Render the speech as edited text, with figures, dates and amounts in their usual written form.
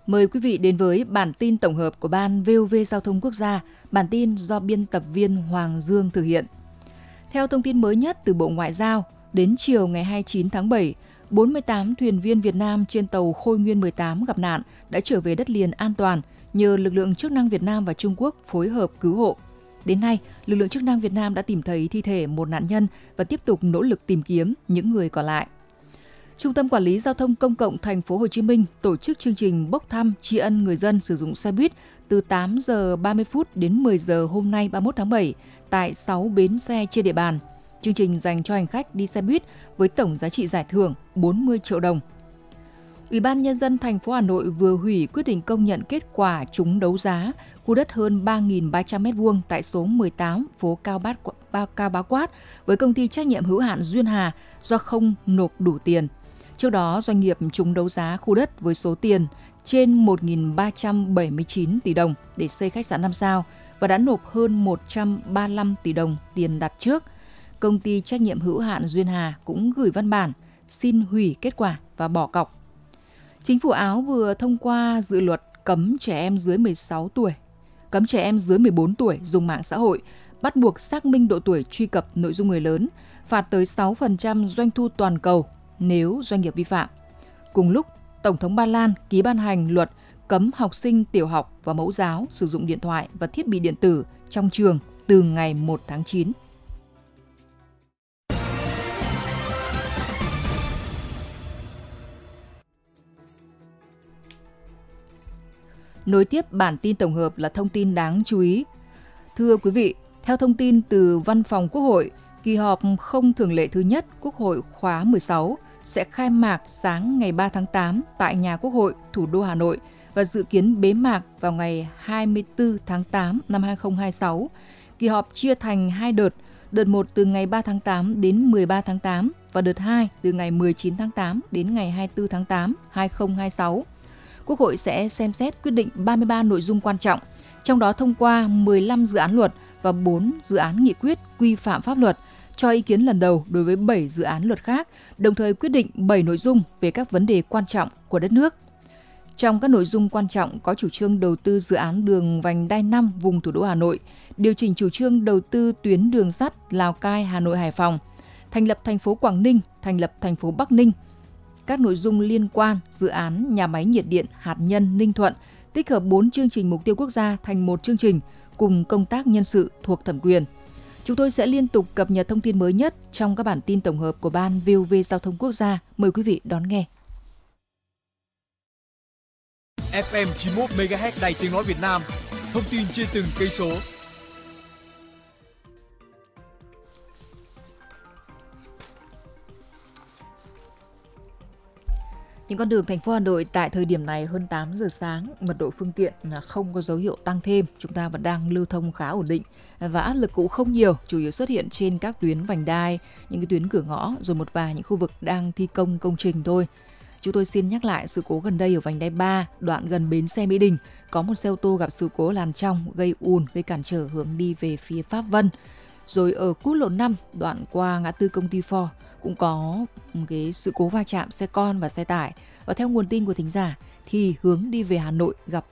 Mời quý vị đến với bản tin tổng hợp của Ban VOV Giao thông Quốc gia, bản tin do biên tập viên Hoàng Dương thực hiện. Theo thông tin mới nhất từ Bộ Ngoại giao, đến chiều ngày 29 tháng 7, 48 thuyền viên Việt Nam trên tàu Khôi Nguyên 18 gặp nạn đã trở về đất liền an toàn nhờ lực lượng chức năng Việt Nam và Trung Quốc phối hợp cứu hộ. Đến nay, lực lượng chức năng Việt Nam đã tìm thấy thi thể một nạn nhân và tiếp tục nỗ lực tìm kiếm những người còn lại. Trung tâm Quản lý Giao thông Công cộng Thành phố Hồ Chí Minh tổ chức chương trình bốc thăm tri ân người dân sử dụng xe buýt từ 8 giờ 30 phút đến 10 giờ hôm nay 31 tháng 7 tại 6 bến xe trên địa bàn. Chương trình dành cho hành khách đi xe buýt với tổng giá trị giải thưởng 40 triệu đồng. Ủy ban Nhân dân thành phố Hà Nội vừa hủy quyết định công nhận kết quả trúng đấu giá khu đất hơn 3.300 m2 tại số 18 phố Cao Bá Quát với công ty trách nhiệm hữu hạn Duyên Hà do không nộp đủ tiền. Trước đó, doanh nghiệp trúng đấu giá khu đất với số tiền trên 1.379 tỷ đồng để xây khách sạn 5 sao và đã nộp hơn 135 tỷ đồng tiền đặt trước. Công ty trách nhiệm hữu hạn Duyên Hà cũng gửi văn bản xin hủy kết quả và bỏ cọc. Chính phủ Áo vừa thông qua dự luật cấm trẻ em dưới 16 tuổi, cấm trẻ em dưới 14 tuổi dùng mạng xã hội, bắt buộc xác minh độ tuổi truy cập nội dung người lớn, phạt tới 6% doanh thu toàn cầu nếu doanh nghiệp vi phạm. Cùng lúc, Tổng thống Ba Lan ký ban hành luật cấm học sinh tiểu học và mẫu giáo sử dụng điện thoại và thiết bị điện tử trong trường từ ngày 1 tháng 9. Nối tiếp bản tin tổng hợp là thông tin đáng chú ý. Thưa quý vị, theo thông tin từ Văn phòng Quốc hội, kỳ họp không thường lệ thứ nhất Quốc hội khóa 16 sẽ khai mạc sáng ngày 3 tháng 8 tại nhà Quốc hội, thủ đô Hà Nội và dự kiến bế mạc vào ngày 24 tháng 8 năm 2026. Kỳ họp chia thành 2 đợt, đợt 1 từ ngày 3 tháng 8 đến 13 tháng 8 và đợt 2 từ ngày 19 tháng 8 đến ngày 24 tháng 8, 2026. Quốc hội sẽ xem xét quyết định 33 nội dung quan trọng, trong đó thông qua 15 dự án luật và 4 dự án nghị quyết quy phạm pháp luật, cho ý kiến lần đầu đối với 7 dự án luật khác, đồng thời quyết định 7 nội dung về các vấn đề quan trọng của đất nước. Trong các nội dung quan trọng có chủ trương đầu tư dự án đường vành đai 5 vùng thủ đô Hà Nội, điều chỉnh chủ trương đầu tư tuyến đường sắt Lào Cai, Hà Nội, Hải Phòng, thành lập thành phố Quảng Ninh, thành lập thành phố Bắc Ninh. Các nội dung liên quan dự án nhà máy nhiệt điện hạt nhân Ninh Thuận, tích hợp 4 chương trình mục tiêu quốc gia thành một chương trình cùng công tác nhân sự thuộc thẩm quyền. Chúng tôi sẽ liên tục cập nhật thông tin mới nhất trong các bản tin tổng hợp của Ban VOV Giao thông Quốc gia. Mời quý vị đón nghe. FM 91 MHz Đài Tiếng nói Việt Nam. Thông tin trên từng cây số. Những con đường thành phố Hà Nội tại thời điểm này hơn 8 giờ sáng, mật độ phương tiện không có dấu hiệu tăng thêm, chúng ta vẫn đang lưu thông khá ổn định và áp lực cũng không nhiều, chủ yếu xuất hiện trên các tuyến vành đai, những cái tuyến cửa ngõ rồi một vài những khu vực đang thi công công trình thôi. Chúng tôi xin nhắc lại sự cố gần đây ở vành đai 3, đoạn gần bến xe Mỹ Đình, có một xe ô tô gặp sự cố làn trong gây ùn, gây cản trở hướng đi về phía Pháp Vân. Rồi ở quốc lộ 5, đoạn qua ngã tư công ty Ford cũng có một cái sự cố va chạm xe con và xe tải. Và theo nguồn tin của thính giả thì hướng đi về Hà Nội gặp